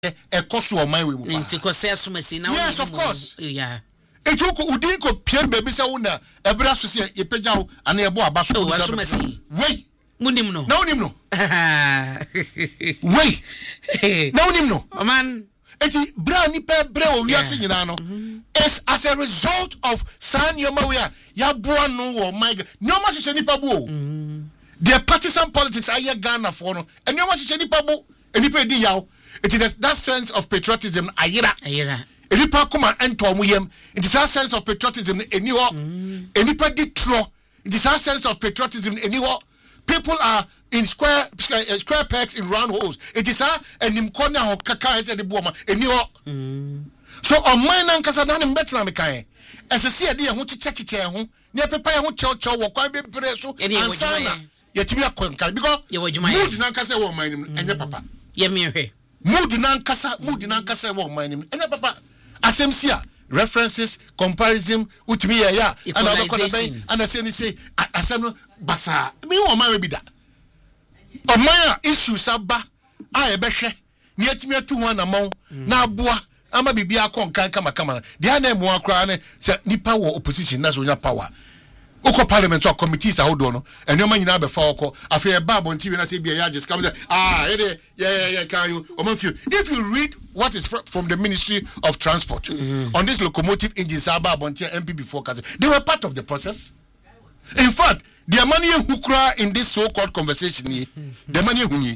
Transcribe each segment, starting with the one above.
koso o man we mu pa nti ko se asomasi na yes of course yeah etuko udin ko Pierre baby se wona ebra so se ye pejawo ana ye bo abaso ko asomasi wei munim no na unim no wei na unim no man eti bra ni pe bre o wiase nyina no is as a result of sanyoma we ya boa no wo my nyoma hye nipa bo the partisan politics aye Ghana for no nyoma hye nipa bo nipa di yaw it is that sense of patriotism ayira nipa kuma ento mo yam it is that sense of patriotism eni ho nipa di tro it is that sense of patriotism eni ho people are in square pegs in round holes. It is and in corner of kaka is the boma eni ho so on mine ankasa na better na mekai as a see idea ho chicheche ho ne pepa ho chocho wo kwan be bre so ansana yetimi akwanka because mood na ankasa wo mine enye papa ye mehwe mood na ankasa wo mine enye papa asem sia references comparison utimi ya and abakoda ben and say ni say asem basa me wo man we bi da o man issues aba a e behwe ne yetimi atu ho na mon na aboa ama bibia konkan kama dia na emu akra ne se nipa wo opposition na so nya power uko parliament or committees ahodo no enoma nyina be fa okọ afa e ba bon tv na say bia ya just come say yeah can you if you read what is from the Ministry of Transport on this locomotive engines aba bon MP before cause they were part of the process. In fact the money who cry in this so-called conversation the money who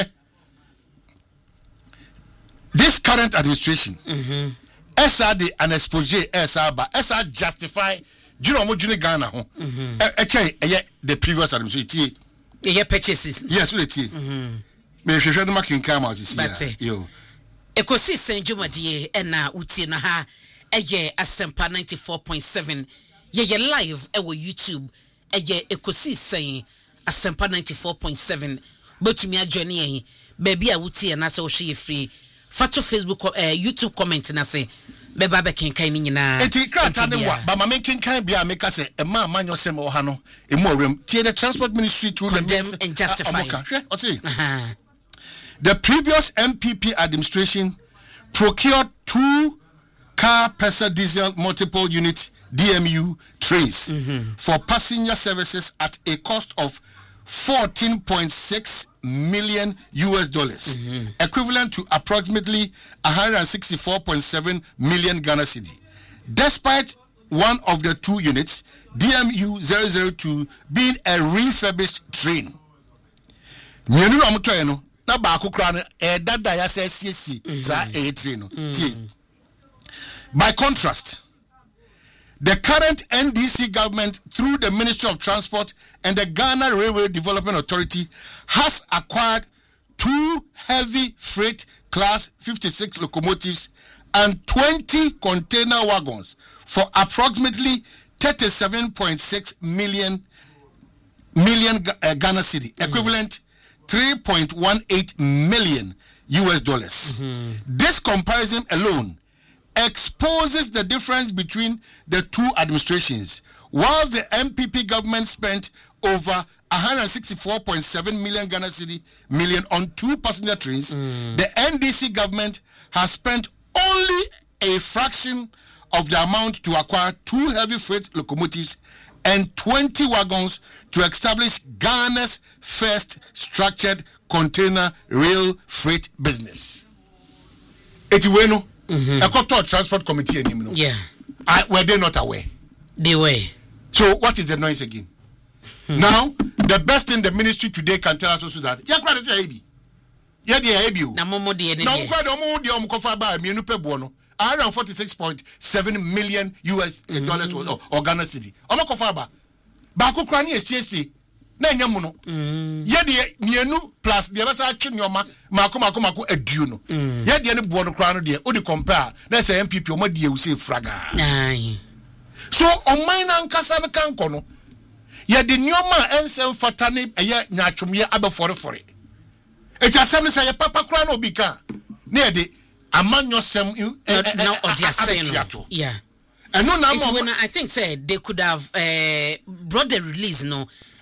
this current administration SRD an exposé SR justify do you know what you Ghana ho the previous administration purchases yes let me hwehwe no making come out this yo ekosi senjumadi na utie na ha Asempa 94.7 ye live ewo YouTube ekosi sen Asempa 94.7 botumi adwene yen baby a utie na se wo hwe free fato Facebook YouTube comment na say beba be kenkan ni nyina enti krata ne wa ba ma kenkan bia make say e ma manyo sem o ha no e mo rem tie the transport ministry through condemn and justify the previous MPP administration procured 2 car Pesa diesel multiple unit DMU trains for passenger services at a cost of $14.6 million equivalent to approximately 164.7 million Ghana cedi. Despite one of the 2 units, DMU 002, being a refurbished train. Nyenu na mto eno na ba akokra no dada ya CC za train no. By contrast, the current NDC government, through the Ministry of Transport and the Ghana Railway Development Authority, has acquired 2 heavy freight class 56 locomotives and 20 container wagons for approximately 37.6 million Ghana cedi, equivalent $3.18 million. This comparison alone exposes the difference between the 2 administrations. Whilst the MPP government spent over 164.7 million Ghana cedi on 2 passenger trains, the NDC government has spent only a fraction of the amount to acquire 2 heavy freight locomotives and 20 wagons to establish Ghana's first structured container rail freight business. Etiweno a Koto Transport Committee anymore. Yeah. Were they not aware? They were. So what is the noise again? Now, the best thing the ministry today can tell us also that Yakra is AB. Yadia AB. Namomo de now kofa ba mienu pe bono. $146.7 million or Ghana cedi. Omo kofa ba. Ba ko kra ni esiesie. Na nyam no ye de mienu plus de besa atwe nyoma mako aduo no ye de ne bo no kra no de o de compare na say MPP o ma de ewuse fraga so on mine ankasa ne kanko no ye de nyoma ensem fata ne ye nyaatwomye abefore e ti asem ne say papa kra no obi ka na ye de amanyo sem na odi aseno yeah and no na when I think say they could have brought the release no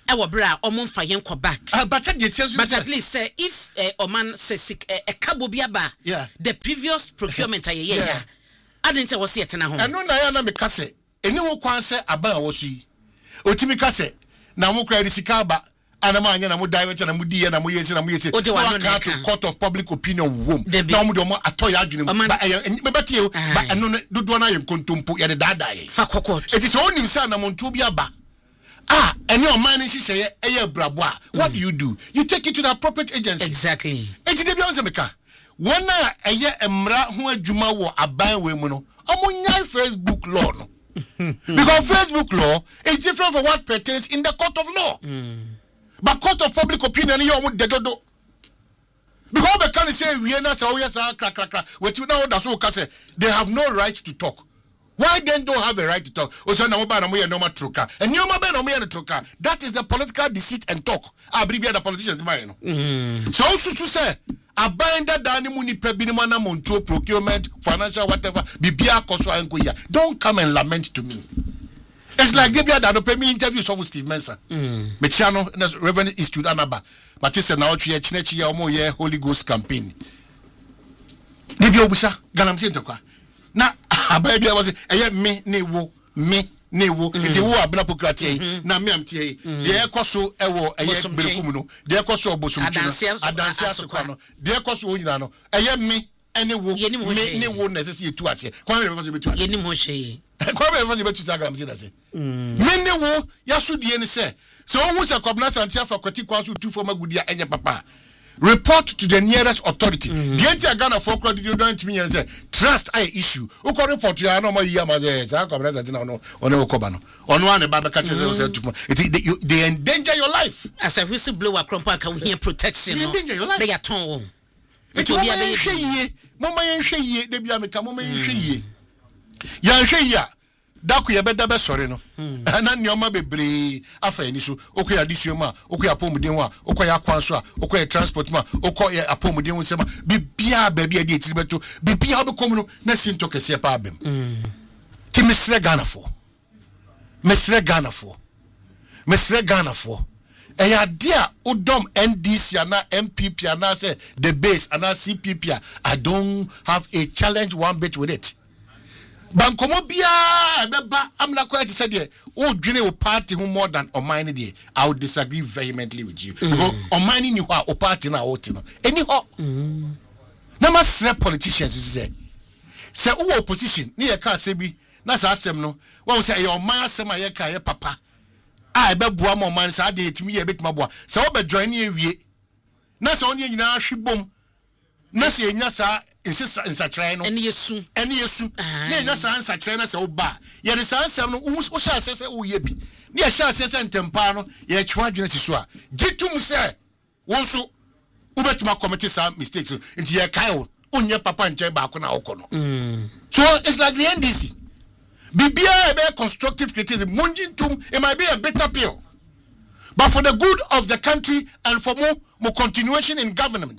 ewo bra omo mfa yen ko back but at least say if oman says a cabo biaba the previous procurement aye I didn't say was yet na ho eno na ya na me ka say eni ho kwan say aban awoso yi otimi ka say na mo kra risika ba anama anya na mo direct na mo die na mo yesi to court of public opinion wom na mo do mo atoya adwene ba me batie ba eno dodo na ye kontompo ye de dadaye fa court it is onim say na mo ntu bi aba any of mine hihye eye brabo a what do? You take it to the appropriate agency. Exactly. Enti de bi on se meka wona eye emra ho adwuma wo aban we mu no omunyai Facebook law no because Facebook law is different from what pertains in the court of law. But court of public opinion you omu de dodo because they can say we na say we say kra wetin na oda so ka say they have no right to talk. Why then don't have a right to talk? Also, na mobile na mo ye normal truka. And you mobile na mo ye truka. That is the political deceit and talk. Abribia the politicians mind no. So susu say abanda dani mu ni pe bi ni mana monto procurement, financial whatever, bibia koso anko ya. Don't come and lament to me. It's like they be that pay me interviews of Steve Mensah. Me chano Reverend Institute Anaba. But say na otu ye chinechi ya omo ye Holy Ghost campaign. Debi obusa ganam se ntokwa. Na ababy was me ne wo enti wo abna pokratie na me amtie de ekoso ewo berekum no de ekoso obosum adanse asokwa no de ekoso onyina no me ene wo me ne wo na sese etu ase kwa me reverse betu ase yenim ho hwe kwa me reverse betu ase gram se da se me ne wo yasudie ne se ohu se kwabna santia afa kwati kwa so tu fo magudia enye papa. Report to the nearest authority. The entire Ghana for credit you don't mean say trust I issue. Uko report you no more year maze za ko brother na no ono ukoba no. Ono ane baba ka tell say they endanger your life. As a whistleblower crompa can hear protection. They endanger your life. They are ton. It will be a be mama yen hwe ye de bia meka mama yen hwe ye. Yan hwe ya daku ye beda be sori no na nioma bebre afa ani so okoya disuo ma okoya pomuden wa okoya kwanso a okoya transport ma okoya apomuden wo sema bibia ba bia de etiri beto bibia obekom no na sinto kese pa abem ti mesre Ghana fo eya dia udom NDC ana MPP ana say the base ana CPP I don't have a challenge one bit with it. Bankomo bia beba amna ko ati said o dwene o party who more than Omani dey. I would disagree vehemently with you. Because Omani ni ho o party na o ti no. Eni ho. Na masre politicians say o opposition ni ye ka se bi na sa asem no. Wa say e Oman asem a ye ka ye papa. A be bua mo man sa dey etimi ye betima bua. Say o be join ni ewie. Na sa oni nyina hwebom. Na se enya sa insisa try no ene yesu na enya sa ansa try na se oba ye de sa ansam no wo sha se wo ye bi na ye sha se ntempa no ye twa dwene siso a gitum se wo so wo betima commit some mistakes nti ye kai wo onye papa nche ba ko na wo no so it's like the NDC bibia e be constructive criticism munjintum it might be a better pill but for the good of the country and for more continuation in government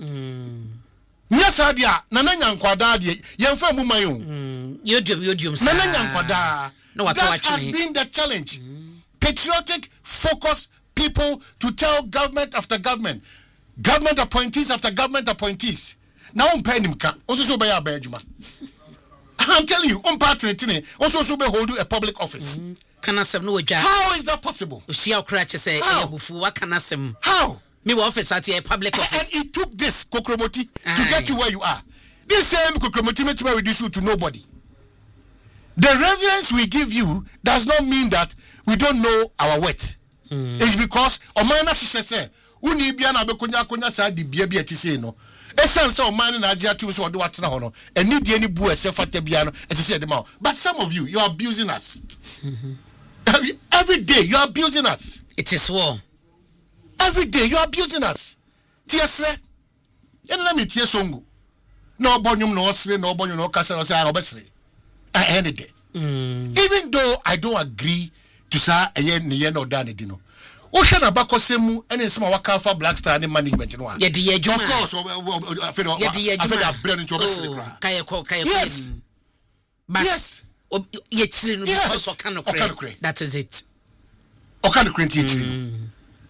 yes, adia nana nyankwada de yemfa mu mayo yodium nana nyankwada no what has been the challenge patriotic focused people to tell government after government appointees after government appointees now on pay nimka also so be abadjuma I'm telling you on part also so be hold a public office can asem no oja how is that possible see how crutch say ebufu what can asem how me office at a public office. And it took this Kokromoti to get you where you are. This same Kokromoti may reduce you to nobody. The reverence we give you does not mean that we don't know our worth. It's because Omana say, "Uni biana bekonya sa di bia bia ti say no." Essence Omana na ajia tu so do watna hono. And need any bu esefate bia no. Say the mouth. But some of you are abusing us. Every day you are abusing us. It is war. Every day you are abusing us. Tiesre. And let me tear songo. No bonyum no sre, no bonyum no kasa no say obesre. Any day. Even though I don't agree to say ye no dane dino. Ocean abako semu any small waka for Black Star and management no. Ye di of course I brain into obesre. Yes. Yes. Ye tiri no because okano. That is it. Okano krenti tiri.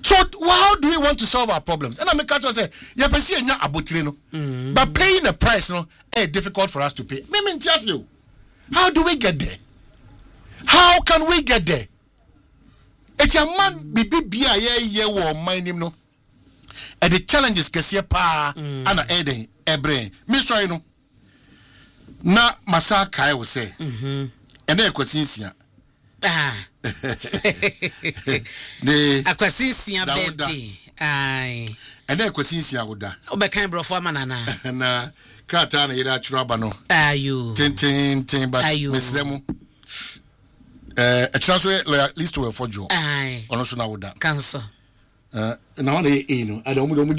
So how do we want to solve our problems? And I make catch say, yeah, but see, but paying the price, no, is difficult for us to pay. Me tell you, how do we get there? How can we get there? It's a man be mind him no. And the challenges can see pa and Eden Ebre. Me sorry no. Na Masa Kai will say. And then question. The Aquasisia birthday. Aye. And then question would Obeka bro for manana. Na krata na yeda churaba no. Ayu. Tin but Miss Remo. A transfer at least to a for Joe. Aye. Ono so na would that. Cancer. Now no. I don't do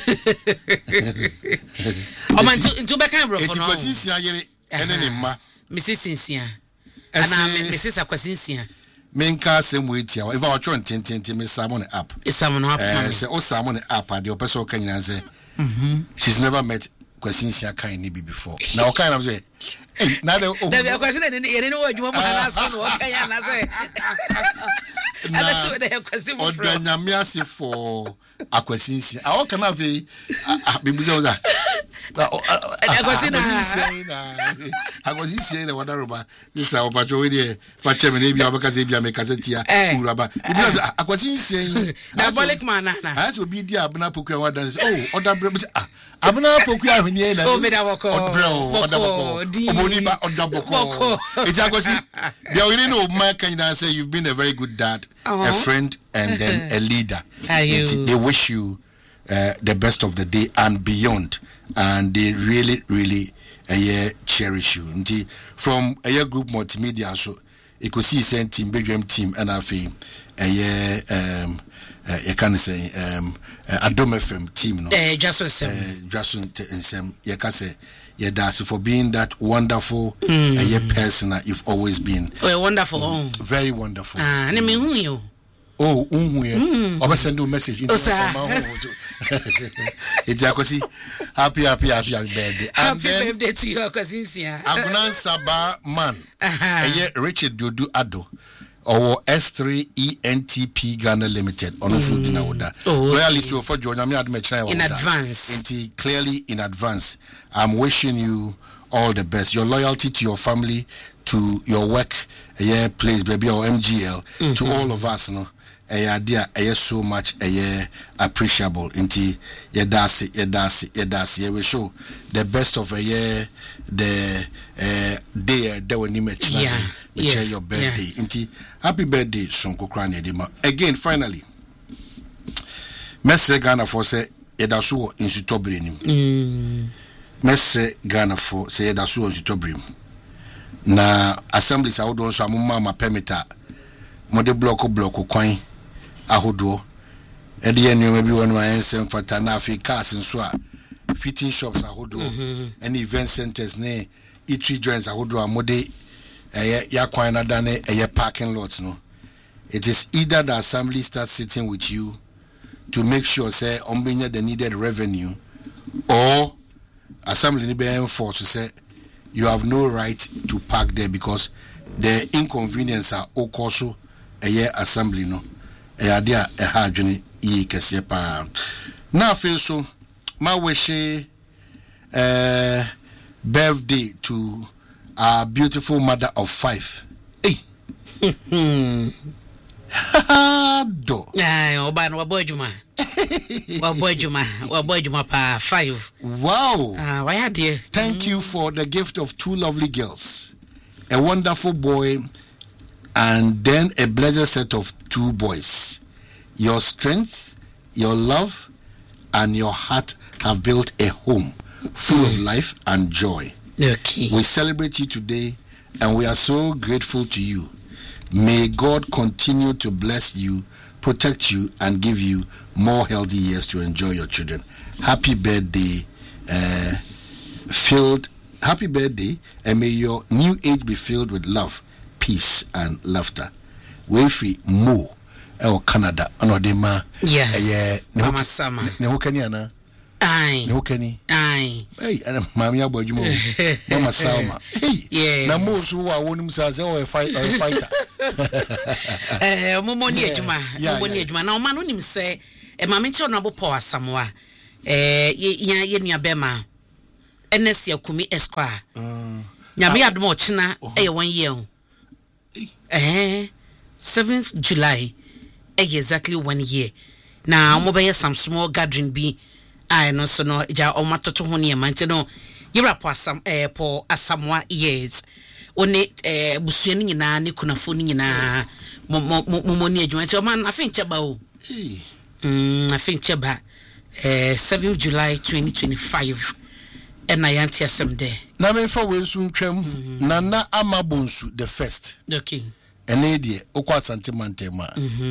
O man to Obeka bro for no. Question yere ene ma. Mrs. Sinsia. Ana Mrs. Aquasisia. Menka same way tia. If I try tin me salmon app. It's salmon app. Say o salmon app the person can say. She's never met Quesinsia kind be before. Now kind of say hey now the question you know what you want to ask what can I say. O danyamia se for Aquasinsia. I can have be that. Aquasinsia na wadaroba. Sister Opacho we dey fa chairman e bia obeka say bia make kasetia uraba. Because Aquasinsia diabolic man na. I to be dia abna poku wa dance. Oh, oda bre abna poku ahwenie na. Oh, me da woko. Oda boko. Oboni ba oda boko. It's Aquasi. They really know man can say you've been a very good dad, a friend and then a leader. They wish you the best of the day and beyond, and they really cherish you. From a group multimedia, so you could see same team, Bedroom team, and I feel you can say Adom FM team, no, just you can say. Yeah, that's for being that wonderful person that you've always been. Oh, wonderful. Very wonderful. I mean, who you? Oh, I'll send you a message. It's Akosi. Happy birthday. Happy birthday to you, Akosi. Agnan Saba man. Richard Dudu Ado. Or S3ENTP Ghana Limited. Also, royalist to afford you in advance. Clearly in advance. I'm wishing you all the best. Your loyalty to your family, to your work, place, baby, or MGL, to all of us, no. Dear, so much appreciable. Inti yedasi. We show the best of a year. The day that when you met your birthday. Inti happy birthday, Sonko Krani Edema. Again, finally, Messe Ghana for say Edasu in Sutobrim. Messe Ghana for say Edasu in Sutobrim. Na assembly sa udon so amuma permita. Mode block coin. Ahodo edi enu maybe one my ensem fata na Africa so fitting shops ahodo and event centers ne eatery joints ahodo amode ya kwan na dane parking lots no. It is either the assembly starts sitting with you to make sure say ombenya the needed revenue, or assembly ni be enforce say you have no right to park there because the inconvenience are also assembly no. Dia hajuni yi kese pa na feel so my wish birthday to our beautiful mother of 5. Hey. Do oban wabojuma pa 5. Wow. Why dear? Thank you for the gift of 2 lovely girls, a wonderful boy, and then a blessed set of 2 boys. Your strength, your love, and your heart have built a home full of life and joy. Okay. We celebrate you today, and we are so grateful to you. May God continue to bless you, protect you, and give you more healthy years to enjoy your children. Happy birthday, happy birthday, and may your new age be filled with love, peace, and laughter. We free Mo Canada anodema Mama Sama ne hokani ana ai ne hokani ai hey ana mami abodwuma Mama Salma hey na mo so wa wonum sa say o fighter Momoni ejuma na o ma no nim se ma me che no bopo asamoa ye nua bema NS Yakumi Esquire nyame adom ochina eye 1 year 7th July exactly 1 year na mo be some small gathering bi no so no ja o matoto ho ne mante no yira po asamoa years one busuani nyina ne kunafo ni nyina momoni adwuma che o man afin cheba o afin cheba 7th July 2025 and I anti asem there na me fa we nsu ntwam nana amabonsu the first okay ene die okwa asante mantema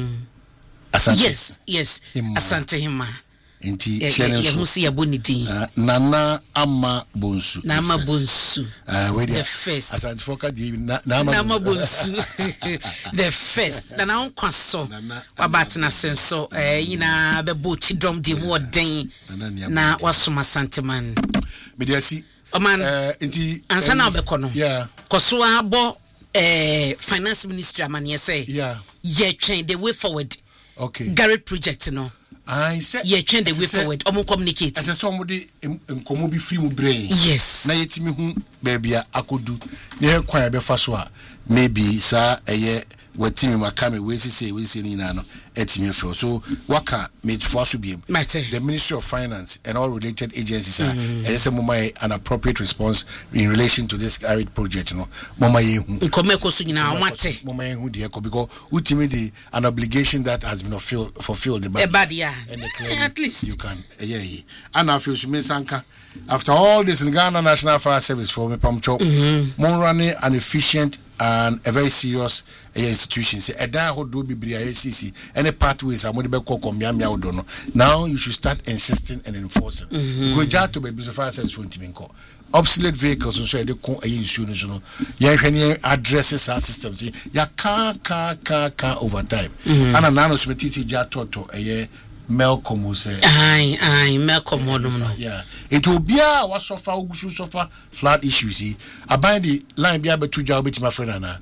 asante yes asante hima inti shene so musi yabonidi nana amabonsu na amabonsu we the first asante foka di na amabonsu the first na onkwaso wabati na senso yina bebo chidom di ho den na wasoma asante man mediasi oman inti ansa na obekọ no yeah koso abo finance ministry amane say yeah twen the way forward okay Garrett project no I said twen the way forward omo communicate as so mudi nkomo bi free mu brain yes na yetimi hu baabia akodu ne kwan be fa so a maybe sa eye watimi makame we say ni na no etimi fro so waka made for so biem the Ministry of Finance and all related agencies are an appropriate response in relation to this Garrett project no mama ye hu nkomeko so nyina amate mama ye hu de because ultimately an obligation that has been fulfilled but and at least you can and I feel Sanka after all this in Ghana National Fire Service for me pamcho mon running an efficient and a very serious institution say eda ho do bibria ACC any pathways amode be kokko miamia odo no now you should start insisting and enforcing go ja to be fire service for timinko obsolete vehicles so dey kon insurance no ya hwene addresses our systems ya ka over time ana nano smetiti ja toto Malcolm say ai Malcolm no yeah it will be a what suffer ugusu suffer flood issues aban the line be abetu ja obeti my friend ana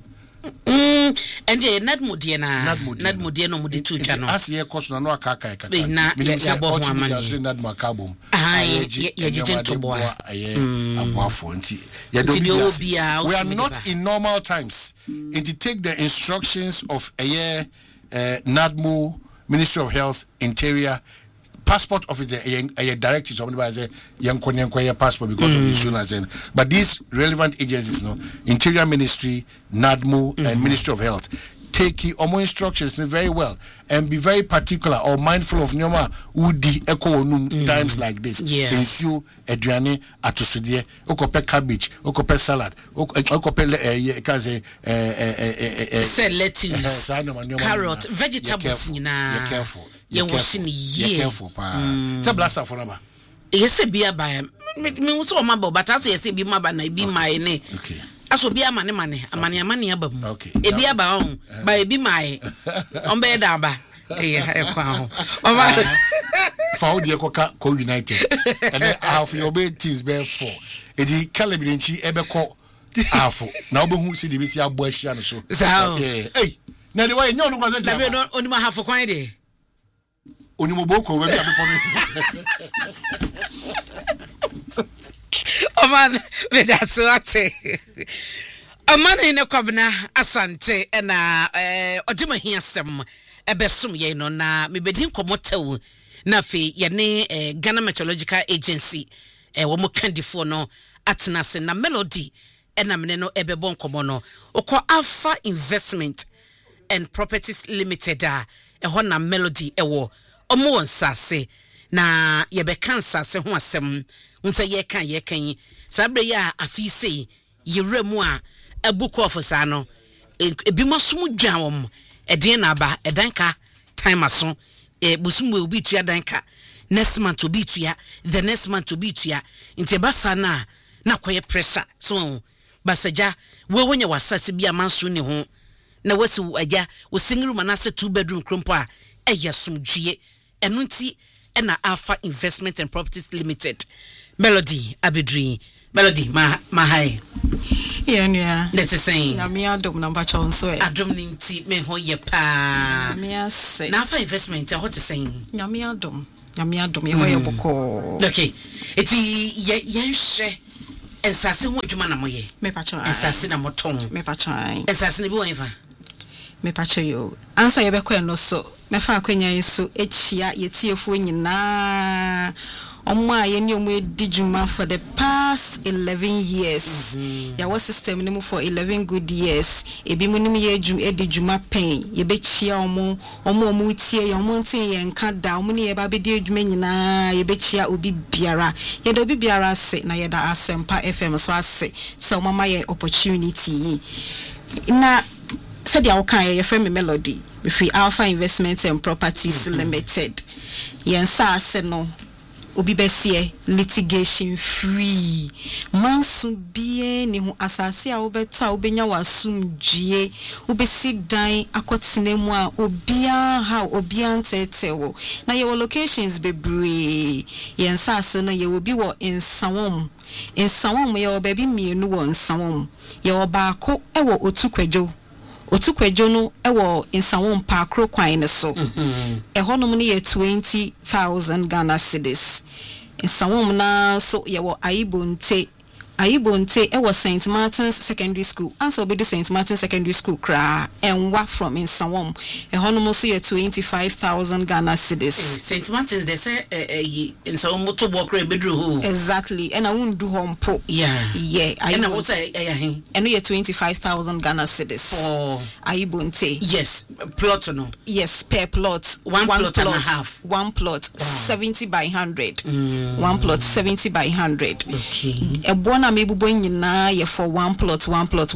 and ye nadmodie no mudi tu ja no as ye cost na no akaka kaka na ya bo ho amani nadmakabom ye jento boy abuafo nti ye do we are not in normal times it take the instructions of NADMO Ministry of Health, Interior, Passport Office, a directive. Somebody say young passport because of the soon as then. But these relevant agencies, no, Interior Ministry, NADMO, and Ministry of Health, take omo instructions very well and be very particular or mindful of nyoma udi echo times like this. Ensure aduane atosodie, okope cabbage, okope salad, okope can say lettuce, carrot, vegetables nyina. You're careful. You're careful pa. Say blaster for number. Yes be aba me so ma but as yes be ma ba na bi mai ne. Okay. Aso bi amane abam okay ebi aba on ba ebi mai on be da ba kwa ho for the ko United and half your bed teams be 4 edi calibre nchi ebe ko half na obehu se de be si abo ahia no so hey na de way nyo no kwase da be no onima half kwan de onimo boko we bi abepo Oman that's what amana ine kwabna asante na odima hiasem ebesom ye no na mebedin komotew na fe ye ne Ghana Meteorological Agency wo mo kandifo no atenase na Melody na mene no ebebon komo no okọ Alpha Investment and Properties Limited ho na Melody ewo omo wonsase na ye be kansase ho asem unse ye kan sabre ya afi sei yewremu a abuko ofisa no ebi mosom dwawom eden na ba edanka time aso busum obi tua danka next month obi tua the next month obi tua nti basa na koye pressure so basaja we wonya wasase bia manso ne ho na wasi agya wo single room na se 2 bedroom krompo a eyasomdwie eno nti na Alpha Investment and Properties Limited Melody abedri Melody ma hai Yeah. Let's say Nyame adom na mba chonso e. Adom ninti me ho ye pa. Me ase. Na fa investment what to say? Nyame adom ye ho ye boko. Okay. Eti ye hwe ensase ho adwuma na moye. Me pa cho. Ensase na moton. Me pa cho. Ensase ne bi won fa. Me pa cho yo. Ansa ye be kwa no so. Me fa akwanya yeso echia yetiefo nyina. Oma ye ni omo edi dwuma for the past 11 years. Ya was system ni mu for 11 good years. Ebi mu nim ye edi dwuma pen. Ye be chia omo tie ye omo ntin ye nka da omo ni ye ba be di dwuma nyina ye be chia obi biara. Ye da obi biara se na ye da Asempa FM so ase. So mama ye opportunity. Na said ya wokan ye friend me Melody. We free Alpha Investments and Properties Limited. Yen sa ase no obi besie litigation free mansu bie ni hu asase a obeto a obenya wasumdue obesi dan akotene mu a obia ha obia ntetewo na ye locations bebre yen sase no ye obi wo nsawom ye obabi mienu wo nsawom ye obaako ewo otukwadwo no ewo nsawom pa akro kwan ne so ehonom ne ye 20,000 Ghana cedis nsawom na so ye wo Ayibonte ewo St. Martin's Secondary School ansa obedu St. Martin's Secondary School kra enwa from nsawom ehonom so ye 25,000 Ghana cedis St. Martin's they say nsawom moto bokra ebedru ho exactly and I won't do hompo and I was say and we 25,000 Ghana cedis for Ayibonte yes plot no yes per plot one plot and a half 70 by 100 one plot 70 by 100 okay na mebubo nyina ye for one plot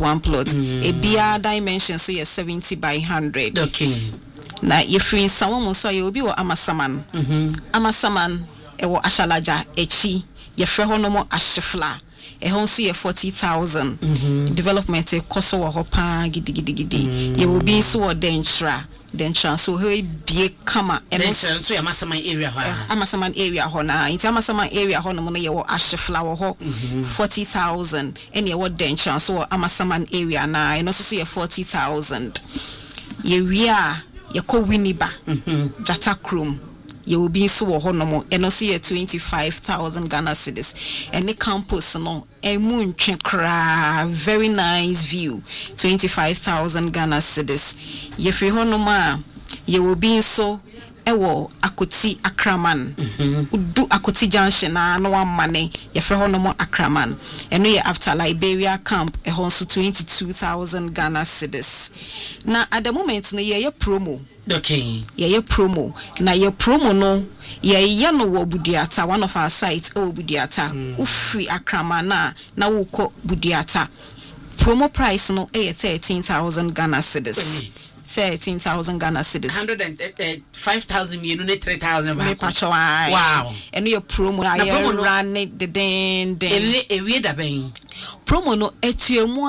e bia dimension so ye 70 by 100 okay na ye free sawom so ye obi wo amasaman amasaman e wo ashalaja echi ye frɛ ho no mo ahyefla e ho so ye 40,000 development e koso wo ho pa gidigidi ye obi so wo dentra so he bie kama and so ya masaman area ho na inti amasaman area ho no mo ye wo ahyefla wo ho 40,000 and ye wo dentra so amasaman area na e no so ye 40,000 ye wia ye ko winiba jata krom ye will be so ho no mo e no so ye 25,000 Ghana cedis and the campus no e mu ntwekra very nice view 25,000 Ghana cedis ye free ho no ma ye will be so ewo Akoti Akraman udu Akoti Junction na no one money ye frɛ ho no mo Akraman eno ye after Liberia camp e ho so 22,000 Ghana cedis na at the moment no ye promo okay ye promo na ye promo no ye no wo Budiata one of our sites e wo Budiata ufri Akraman na wo kɔ Budiata promo price no e 13,000 Ghana cedis 13,000 Ghana cedis 5,000 mienu ne 3,000 wow and your promo na ye run it the den ewie da ben promo no etuemu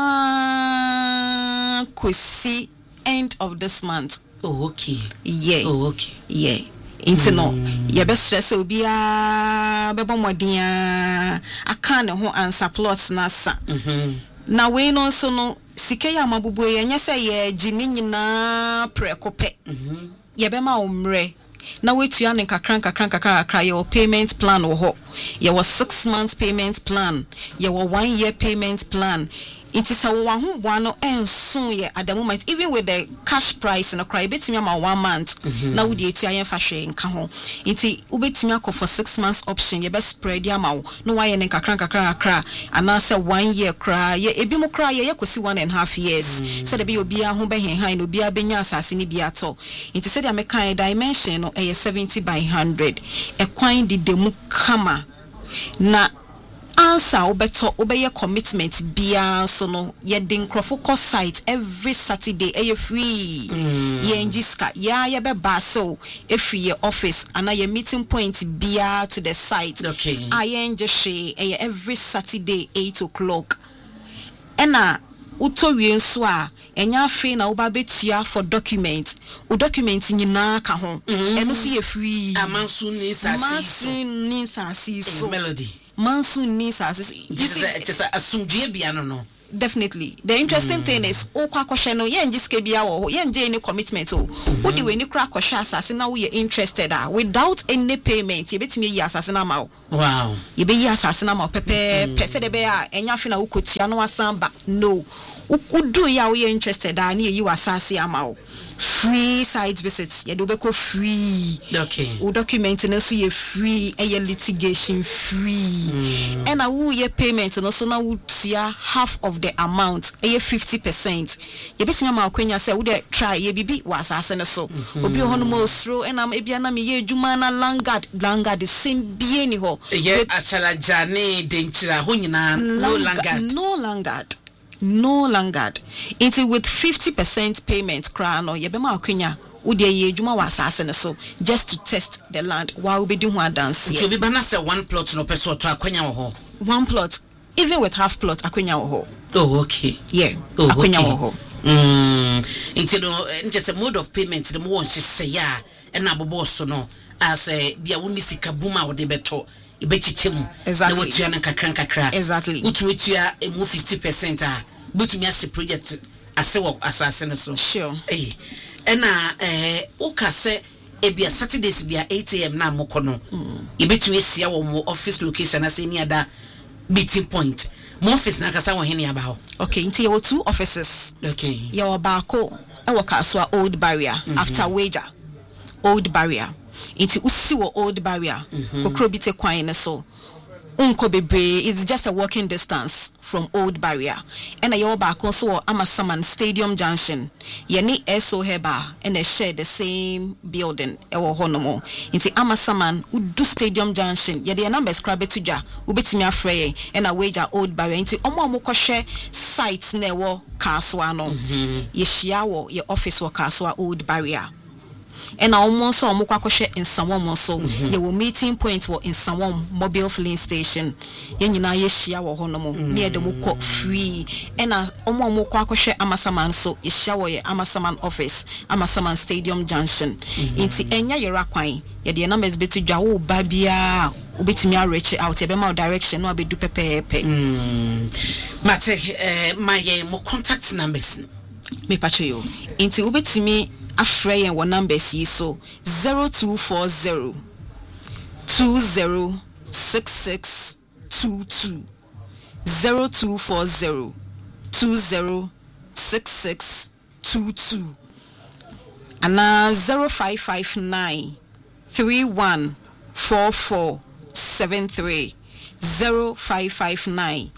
kosi end of this month okay yeah into no ye be stress obia be bomodin aka ne ho answer plots na sa na we no so no sike ya mabubu ye nya se ye gini nyina prekope ye be ma omre na wetua ne kakran ye payment plan wo ho ye 6 months payment plan ye 1 year payment plan it is a one no enso ye at the moment even with the cash price na cry betimi ama 1 month na wo de etua yen fa hwe nka ho nti ubetimi akọ for 6 months option ye be spread ya ma wo no wa ye ne kakran ana say 1 year cry ye ebi mo cry ye kosi 1.5 years say de be obi a ho be hen no obi a benya asase ni bi ato nti say de mekan dimension no 70 by 100 e kwan di demu kama na answer obeye commitment bia so no ye den crofoko site every Saturday e free ye njiska ye be baso e free ye office and ye meeting point bia to the site okay aye nje every Saturday 8 o'clock ena uto wie nso a enya afi na oba betua for document nyina ka ho eno so ye free amansu ni sasi so melody Mansu ni sa just asumdue bia no definitely. The interesting thing is okwa kwahye no ye nje ske bia wo ye nje any commitment o wo de we ni kra kwahye asase na wo ye interested without any payment ye betimi yi asase na ma wo. Wow. Ye be yi asase na ma pepe pese de be a enya fe na wo kotua no asan ba no udu ya wo ye interested na ye yi asase ama wo. Free site visits ye do be ko free. Okay. O document no so ye free e ye litigation free. And wo ye payment no so na wo tua half of the amount e ye 50%. Ye betimi ma akwanya say wo de try ye bibi was asase no so. Obi ho no mo sro e na ebia na me ye adwuma na langard the same bie ni ho. Ye achalaja ne denchira ho nyina no langard. It's with 50% payment cra no ye be ma akwanya wo de ye adwuma was asase so just to test the land while we do one dance here. So be bana say one plot no person to akwanya wo ho. One plot even with half plot akwanya wo ho. Oh okay. Yeah. Akwanya wo ho. Into no just a mode of payment the mo won hye ya e na bobo so no as bia wo ni sika buma wo de beto ibechichemu na wotua na kakra exactly utuetua emu 50% butumi ase project ase wo asase no so sure na uka se ebia Saturdays bia 8 am na moko no ibetumi sia wo mo office location ase ni ada meeting point mo office na kasa wo hene aba ho. Okay, nti ye 2 offices. Okay, ye wo baako e wo Kaswa Old Barrier after Wager Old Barrier. Nti usi wo Old Barrier kokro bi te kwan ne so unko bebre is just a walking distance from Old Barrier. And a baako so Amasaman Stadium Junction ye ni eso heba and they share the same building e wo honomo. Nti Amasaman udu Stadium Junction ye de numbers kra betuja ubetimi afreye and a Wager Old Barrier. Nti omo share sites na wo Kaswa no ye hia wo ye office wo Kaswa Old Barrier. And almost so mukwa in Sawom so ye will meeting point wo in Sawom mobile filling station ye nyina ye hia wo honomo near the muko free and omo mukwa Amasaman so ye hia wo ye Amasaman office Amasaman Stadium Junction inti enya ye rakwan ye de numbers betu dwa wo ba bia obetimi reach out ye be ma direction no abedu pepepe mate my mo contact numbers me pacho yo inti obetimi afrayen wo numbers yi so 0240 206622 0240 206622 ana 0559 314473 0559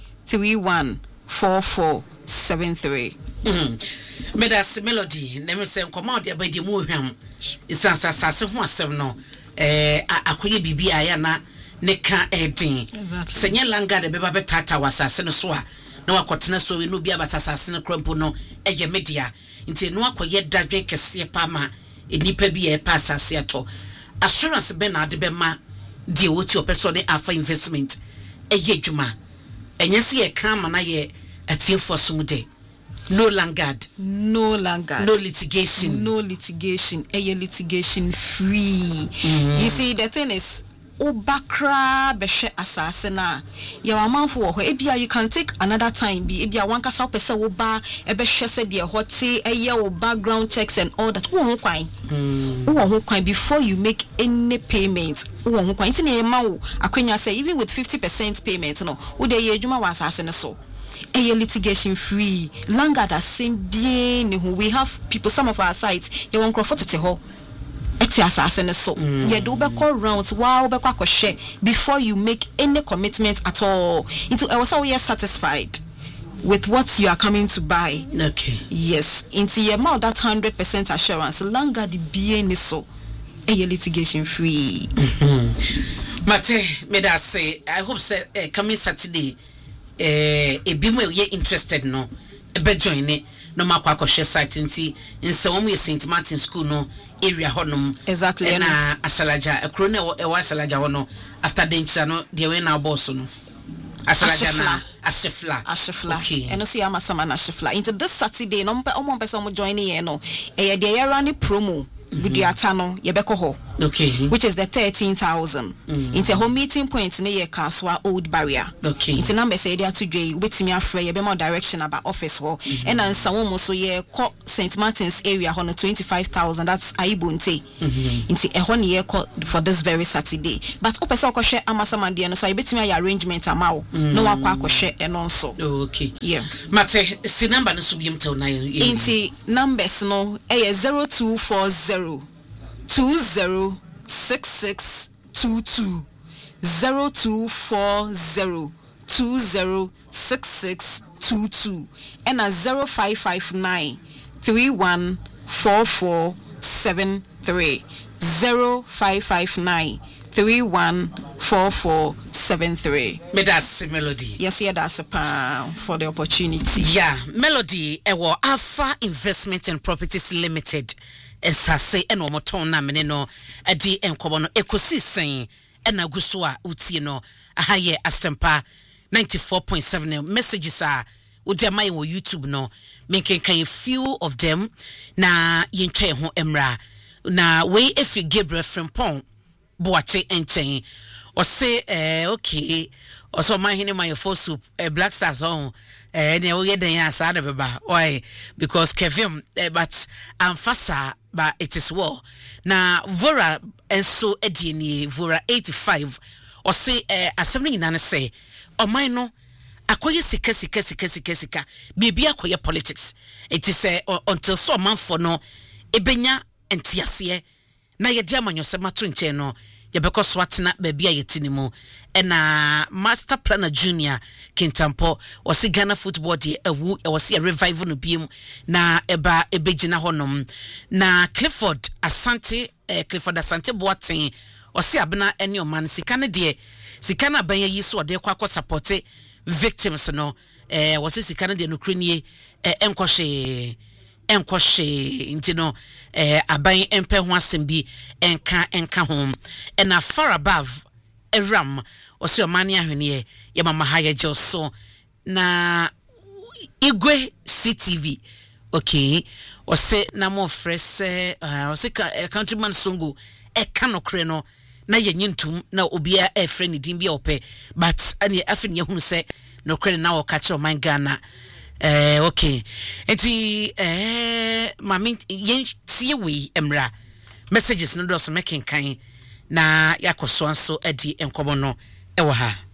314473 Medas melody neme se nkoma de abadi mu hwam isansasase ho asem no akoye bibia ya na ne ka edin senye langa de beba betata wasase no so a na wakotena so we no bia basasase no krampo no eye media nti no akoye dadwe kese pa ma enipa bi e pa asase ato assurance be na de be ma de woti opeso ne afa investment eye dwuma enye se ye ka ma na ye atiefo sumude. No langard, no litigation, a litigation free. You see, the thing is, Obakra beshe asasena. Your amount for ebia you can take another time. Be ebia one kasa pesa oba ebeshe se de hote a year background checks and all that. Who before you make any payment. Who akwenya say even with 50% payment, no. Ude ye juma was asasena so. A litigation free. Langa that same bien who we have people some of our sites you won't crofot to ho etiasase so ye do be call rounds wow be kwa share before you make any commitment at all into I was always satisfied with what you are coming to buy. Okay, yes, into your mouth that 100% assurance langa the bien so a litigation free. Mate me that say I hope say coming Saturday ebimu ye interested no be join it no makwa share site nti nsewom ye St Martin school no area honum exactly na asalaja ekro na e wa asalaja hono after dencha no de we na boss no asalaja na ashifla okay and so Amasaman ashifla into this Saturday no omon person mo join here no e de running promo video atano ye beko ho Okay. Which is the 13,000. Into home meeting point near Kaswa Old Barrier. Okay. Into number say there to J with me afraid a bit more direction about office hall. And then someone so yeah St. Martin's area on 25,000. That's Aibunte. Into a 1 year for this very Saturday. But Opesa share Amasamandi and so I bet me arrangement amount. No one quack share and also. Okay. Yeah. Mate, si number no subium till 9. Into numbers no a 0240 206622 0240 206622 and a 0559 314473 0559 314473. That's Melody. Yes, yeah, that's a for the opportunity. Yeah, Melody, Alpha Investment and Properties Limited. Esase eno moton na mene no adi enkobo no ekosi sen ena gusua utie no ahaye Asempa 94.7 messages are udi amai wo YouTube no menkenkan a few of them na yentwe ho emra na we efi Gabriel Frimpong boache enchen o say okay also my hini my for soup Black Stars on ne wo yeden ya sa da beba why because Kevin but amfasa but it is war na Vora enso edieni Vora 85 or say assembly nana say o man no akoye sika bibi akoye politics it is until so man for no ebenya entiase na yedi amanyo mato nche no yebeko swatna baby ayetinimu ena master planner junior Kintampo wasi Ghana football de ewu wasi a revival no biem na eba ebegina honom na Clifford Asante Boateng wasi abena eni oman sikane de sikana banya yi so de kwa support victims no wasi sikane de no krenie enkwoshe intino aban empe ho asem enka home and a far above a ram or so mani ahwene ye mama haya so na Igwe CTV okay or say na mo fresh or say countryman songo e kanokre no na ye nyintum na obia e friend din bia ope but ani afin ye hunu say no kre na o catch my Ghana okay enti mami yen tie we emra messages no do so making kan na yakoso anso adi enkobo no ewo ha